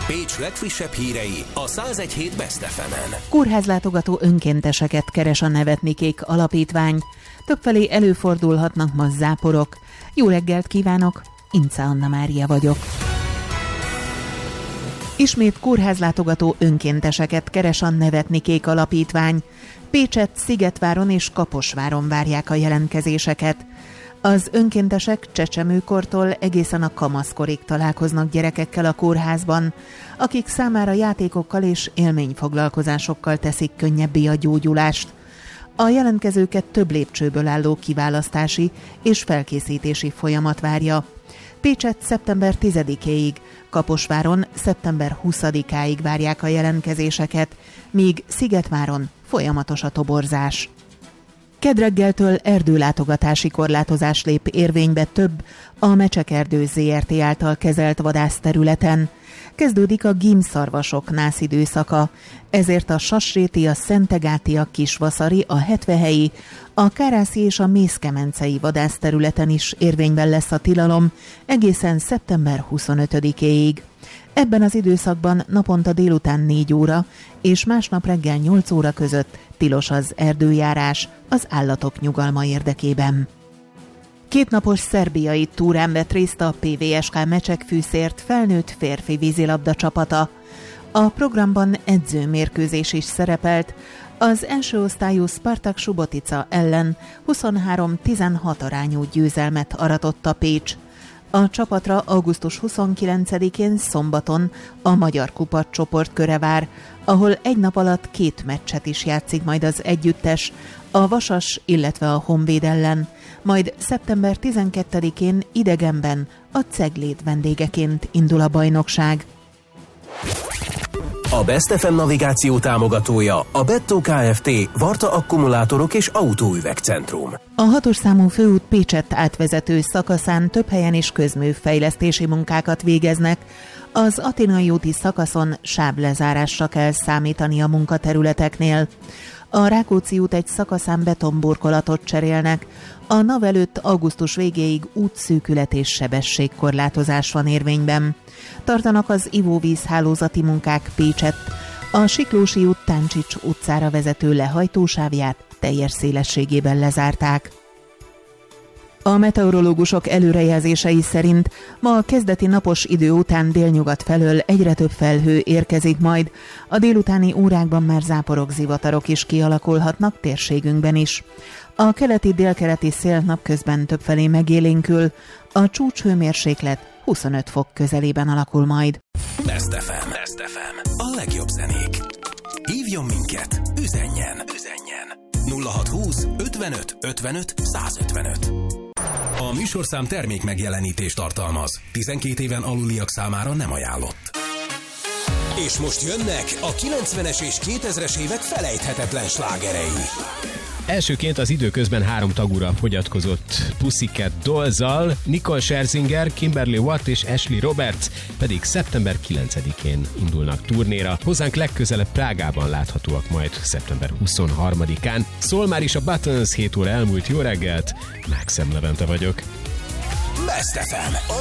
Pécs legfrissebb hírei a 101.7 Best FM-en. Kórházlátogató önkénteseket keres a Nevetnikék alapítvány. Többfelé előfordulhatnak ma záporok. Jó reggelt kívánok, Ince Anna Mária vagyok. Ismét kórházlátogató önkénteseket keres a Nevetnikék alapítvány. Pécset, Szigetváron és Kaposváron várják a jelentkezéseket. Az önkéntesek csecsemőkortól egészen a kamaszkorig találkoznak gyerekekkel a kórházban, akik számára játékokkal és élményfoglalkozásokkal teszik könnyebbé a gyógyulást. A jelentkezőket több lépcsőből álló kiválasztási és felkészítési folyamat várja. Pécset szeptember 10-éig, Kaposváron szeptember 20-áig várják a jelentkezéseket, míg Szigetváron folyamatos a toborzás. Kedreggeltől erdőlátogatási korlátozás lép érvénybe több a Mecsekerdő ZRT által kezelt vadászterületen. Kezdődik a gímszarvasok nászidőszaka, ezért a Sasréti, a Szentegáti, a Kisvaszari, a Hetvehelyi, a Kárászi és a Mészkemencei vadászterületen is érvényben lesz a tilalom egészen szeptember 25-éig. Ebben az időszakban naponta délután 4 óra és másnap reggel 8 óra között tilos az erdőjárás az állatok nyugalma érdekében. Kétnapos szerbiai túrán vett részt a PVSK Mecsekfűszért felnőtt férfi vízilabda csapata. A programban edzőmérkőzés is szerepelt. Az első osztályú Spartak Subotica ellen 23-16 arányú győzelmet aratott a Pécs. A csapatra augusztus 29-én szombaton a Magyar Kupa csoportköre vár, ahol egy nap alatt 2 meccset is játszik majd az együttes, a Vasas, illetve a Honvéd ellen, majd szeptember 12-én idegenben a Cegléd vendégeként indul a bajnokság. A Best FM navigáció támogatója a Bettó Kft. Varta akkumulátorok és autóüvegcentrum. A 6-os számú főút Pécsett átvezető szakaszán több helyen is közműfejlesztési munkákat végeznek. Az Athénai úti szakaszon sáblezárásra kell számítani a munkaterületeknél. A Rákóczi út egy szakaszán betonburkolatot cserélnek. A NAV előtt augusztus végéig útszűkület és sebességkorlátozás van érvényben. Tartanak az ivóvízhálózati munkák Pécsett. A Siklósi út Táncsics utcára vezető lehajtósávját teljes szélességében lezárták. A meteorológusok előrejelzései szerint ma a kezdeti napos idő után délnyugat felől egyre több felhő érkezik majd. A délutáni órákban már záporok, zivatarok is kialakulhatnak térségünkben is. A keleti-délkeleti szél napközben többfelé megélénkül, a csúcshőmérséklet 25 fok közelében alakul majd. Best FM. A legjobb zenék. Hívjon minket, üzenjen. 0620 55 55 155. A műsorszám termék megjelenítést tartalmaz. 12 éven aluliak számára nem ajánlott. És most jönnek a 90-es és 2000-es évek felejthetetlen slágerei. Elsőként az időközben 3 tagúra fogyatkozott Pussycat Dollzzal, Nicole Scherzinger, Kimberly Watt és Ashley Roberts pedig szeptember 9-én indulnak turnéra. Hozzánk legközelebb Prágában láthatóak majd szeptember 23-án. Szól már is a Buttons, 7 óra elmúlt, jó reggelt, Mákszem Levente vagyok. Best FM.